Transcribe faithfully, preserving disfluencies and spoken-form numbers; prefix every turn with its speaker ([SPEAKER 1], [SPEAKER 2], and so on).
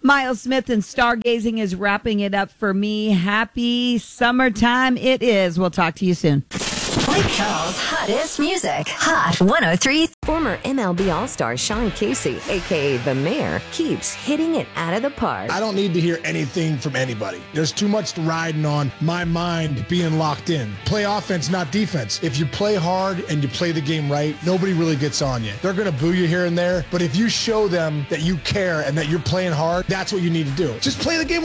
[SPEAKER 1] Miles Smith and Stargazing is wrapping it up for me. Happy summertime it is. We'll talk to you soon.
[SPEAKER 2] Lake Charles' hottest music. Hot one oh three.
[SPEAKER 3] Former M L B All-Star Sean Casey, a k a. The Mayor, keeps hitting it out of the park.
[SPEAKER 4] I don't need to hear anything from anybody. There's too much riding on my mind being locked in. Play offense, not defense. If you play hard and you play the game right, nobody really gets on you. They're going to boo you here and there, but if you show them that you care and that you're playing hard, that's what you need to do. Just play the game